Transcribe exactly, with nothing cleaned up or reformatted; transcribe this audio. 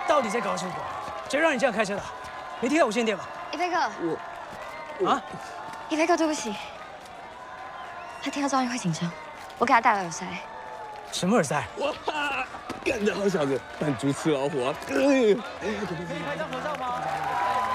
到底在搞什么鬼？谁让你这样开车的？没听到无线电吗？ 一飞哥， 我啊？ 一飞哥，对不起，他听到噪音会紧张，我给他戴了耳塞。 什么耳塞？ 哇，干得好小子，扮猪吃老虎啊！ 可以拍张合照吗？